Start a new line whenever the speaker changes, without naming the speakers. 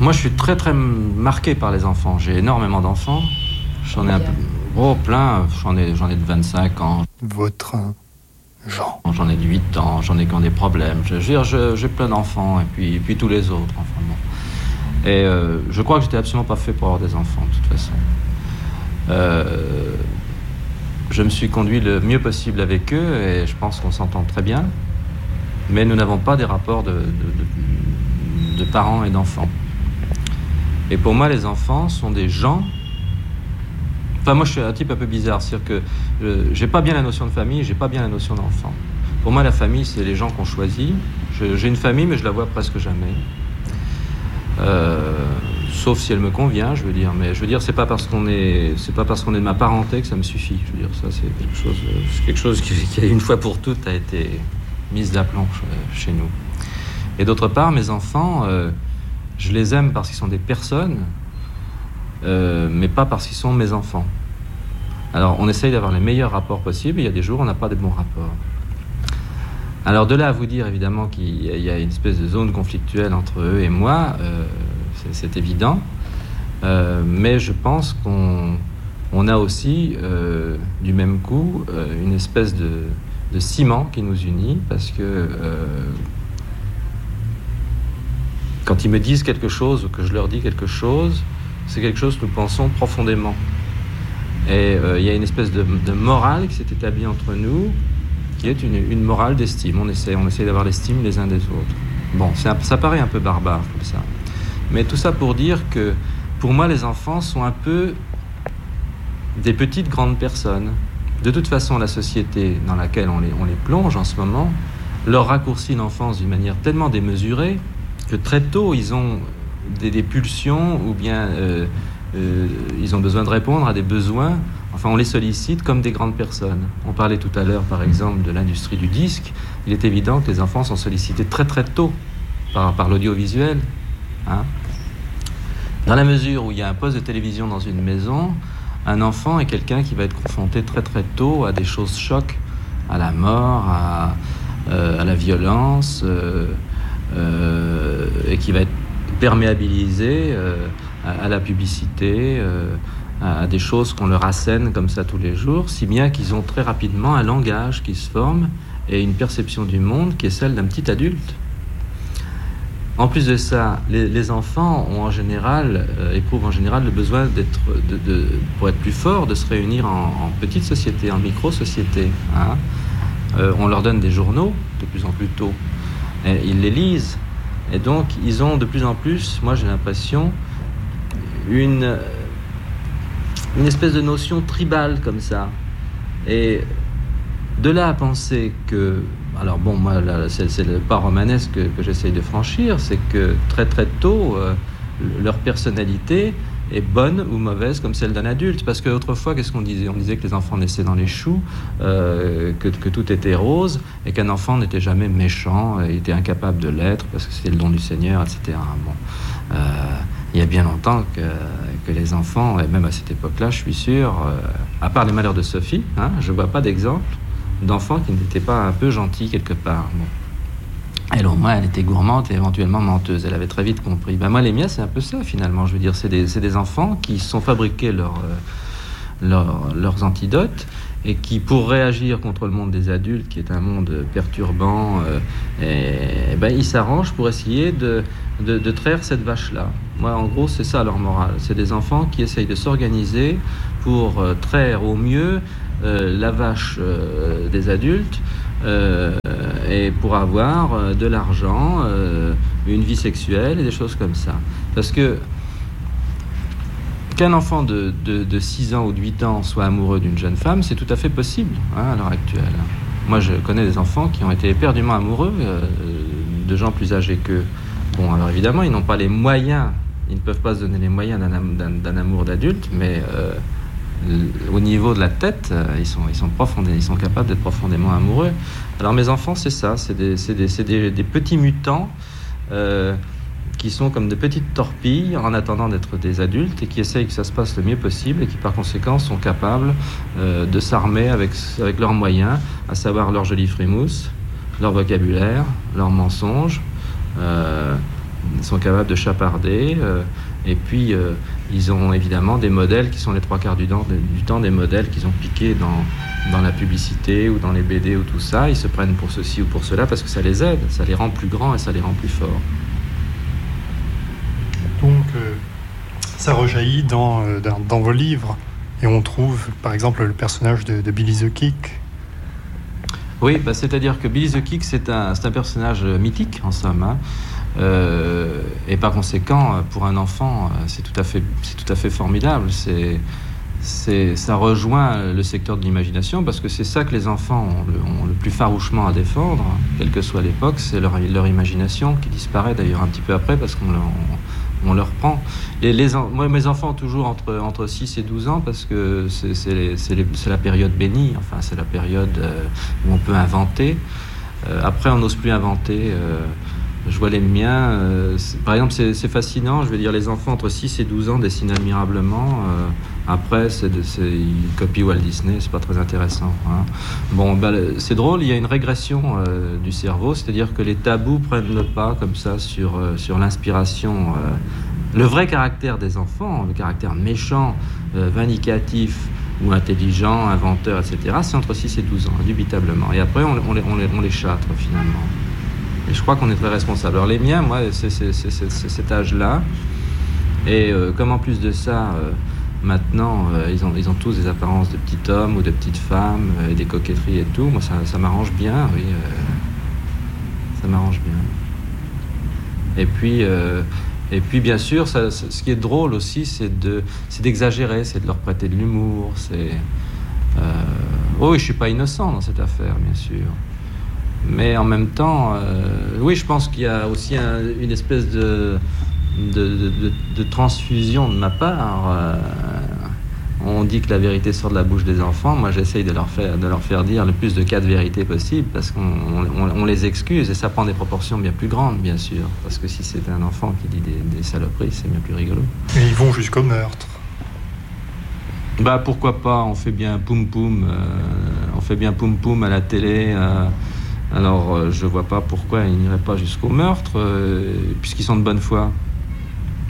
Moi, je suis très très marqué par les enfants. J'ai énormément d'enfants. J'en ai un peu, plein. J'en ai de 25 ans.
Votre Jean.
J'en ai de 8 ans. J'en ai qui ont des problèmes. J'ai plein d'enfants et puis tous les autres. Enfin, bon. Et je crois que j'étais absolument pas fait pour avoir des enfants de toute façon. Je me suis conduit le mieux possible avec eux et je pense qu'on s'entend très bien. Mais nous n'avons pas des rapports de parents et d'enfants. Et pour moi, les enfants sont des gens... Enfin, moi, je suis un type un peu bizarre. C'est-à-dire que j'ai pas bien la notion de famille, j'ai pas bien la notion d'enfant. Pour moi, la famille, c'est les gens qu'on choisit. J'ai une famille, mais je la vois presque jamais. Sauf si elle me convient, je veux dire. Mais je veux dire, c'est pas parce qu'on est de ma parenté que ça me suffit. Je veux dire, ça, c'est quelque chose qui une fois pour toutes a été mise d'aplomb chez nous. Et d'autre part, mes enfants, je les aime parce qu'ils sont des personnes, mais pas parce qu'ils sont mes enfants. Alors, on essaye d'avoir les meilleurs rapports possibles. Il y a des jours où on n'a pas de bons rapports. Alors, de là à vous dire, évidemment, qu'il y a une espèce de zone conflictuelle entre eux et moi, c'est évident. Mais je pense qu'on a aussi, du même coup, une espèce de ciment qui nous unit, parce que quand ils me disent quelque chose ou que je leur dis quelque chose, c'est quelque chose que nous pensons profondément. Et il y a une espèce de morale qui s'est établie entre nous, qui est une morale d'estime. On essaie d'avoir l'estime les uns des autres. Bon, ça paraît un peu barbare comme ça. Mais tout ça pour dire que, pour moi, les enfants sont un peu des petites grandes personnes. De toute façon, la société dans laquelle on les plonge en ce moment leur raccourcit l'enfance d'une manière tellement démesurée que très tôt, ils ont des pulsions ou bien ils ont besoin de répondre à des besoins. Enfin, on les sollicite comme des grandes personnes. On parlait tout à l'heure, par exemple, de l'industrie du disque. Il est évident que les enfants sont sollicités très très tôt par l'audiovisuel. Hein. Dans la mesure où il y a un poste de télévision dans une maison, un enfant est quelqu'un qui va être confronté très très tôt à des choses chocs, à la mort, à la violence, et qui va être perméabilisé à la publicité, à des choses qu'on leur assène comme ça tous les jours, si bien qu'ils ont très rapidement un langage qui se forme et une perception du monde qui est celle d'un petit adulte. En plus de ça, les enfants ont éprouvent en général le besoin pour être plus forts, de se réunir en petite société, en micro-société. Hein. On leur donne des journaux de plus en plus tôt. Et ils les lisent. Et donc, ils ont de plus en plus, moi j'ai l'impression, une espèce de notion tribale comme ça. Et de là à penser que... Alors bon, moi, là, c'est le pas romanesque que j'essaye de franchir, c'est que très très tôt, leur personnalité est bonne ou mauvaise comme celle d'un adulte. Parce qu'autrefois, qu'est-ce qu'on disait ? On disait que les enfants naissaient dans les choux, que tout était rose, et qu'un enfant n'était jamais méchant, et était incapable de l'être, parce que c'était le don du Seigneur, etc. Bon, il y a bien longtemps que les enfants, et même à cette époque-là, je suis sûr, à part les malheurs de Sophie, hein, je ne vois pas d'exemple d'enfants qui n'étaient pas un peu gentils quelque part. Bon. Elle, au moins, elle était gourmande et éventuellement menteuse. Elle avait très vite compris. Ben, moi, les miens, c'est un peu ça, finalement. Je veux dire, c'est des enfants qui se sont fabriqués leurs antidotes et qui, pour réagir contre le monde des adultes, qui est un monde perturbant, ils s'arrangent pour essayer de traire cette vache-là. Moi, en gros, c'est ça leur morale. C'est des enfants qui essayent de s'organiser pour traire au mieux la vache des adultes et pour avoir de l'argent, une vie sexuelle et des choses comme ça. Parce que qu'un enfant de 6 ans ou de 8 ans soit amoureux d'une jeune femme, c'est tout à fait possible, hein, à l'heure actuelle. Moi, je connais des enfants qui ont été éperdument amoureux de gens plus âgés qu'eux. Bon, alors évidemment, ils n'ont pas les moyens, ils ne peuvent pas se donner les moyens d'un amour d'adulte, mais au niveau de la tête, ils sont capables d'être profondément amoureux. Alors mes enfants, c'est ça, c'est des petits mutants qui sont comme de petites torpilles en attendant d'être des adultes et qui essayent que ça se passe le mieux possible et qui par conséquent sont capables de s'armer avec leurs moyens, à savoir leur jolie frimousse, leur vocabulaire, leurs mensonges, sont capables de chaparder. Et puis, ils ont évidemment des modèles qui sont les 3/4 du temps des modèles qu'ils ont piqués dans la publicité ou dans les BD ou tout ça. Ils se prennent pour ceci ou pour cela parce que ça les aide, ça les rend plus grands et ça les rend plus forts.
Donc, ça rejaillit dans vos livres. Et on trouve, par exemple, le personnage de Billy the Kick.
Oui, c'est-à-dire que Billy the Kick, c'est un personnage mythique, en somme. Et par conséquent, pour un enfant, c'est tout à fait formidable. Ça rejoint le secteur de l'imagination, parce que c'est ça que les enfants ont le plus farouchement à défendre, quelle que soit l'époque, c'est leur imagination, qui disparaît d'ailleurs un petit peu après, parce qu'on leur prend. Moi, mes enfants ont toujours entre 6 et 12 ans, parce que c'est la période bénie, enfin, c'est la période où on peut inventer. Après, on n'ose plus inventer. Je vois les miens, par exemple, c'est fascinant, je veux dire, les enfants entre 6 et 12 ans dessinent admirablement. Après, ils copient Walt Disney, c'est pas très intéressant. Hein. Bon, c'est drôle, il y a une régression du cerveau, c'est-à-dire que les tabous prennent le pas comme ça sur l'inspiration. Le vrai caractère des enfants, le caractère méchant, vindicatif ou intelligent, inventeur, etc., c'est entre 6 et 12 ans, indubitablement. Et après, on les châtre, finalement. Et je crois qu'on est très responsable. Alors les miens, moi, c'est cet âge-là. Et comme en plus de ça, maintenant, ils ont tous des apparences de petits hommes ou de petites femmes, et des coquetteries et tout. Moi, ça m'arrange bien, oui. Ça m'arrange bien. Et puis bien sûr, ce qui est drôle aussi, c'est d'exagérer, c'est de leur prêter de l'humour. Oui, je suis pas innocent dans cette affaire, bien sûr. Mais en même temps, oui, je pense qu'il y a aussi une espèce de transfusion de ma part. On dit que la vérité sort de la bouche des enfants. Moi, j'essaye de leur faire dire le plus de cas de vérité possible, parce qu'on les excuse, et ça prend des proportions bien plus grandes, bien sûr. Parce que si c'est un enfant qui dit des saloperies, c'est bien plus rigolo.
Et ils vont jusqu'au meurtre.
Pourquoi pas, on fait bien poum-poum à la télé. Alors, je vois pas pourquoi ils n'iraient pas jusqu'au meurtre, puisqu'ils sont de bonne foi.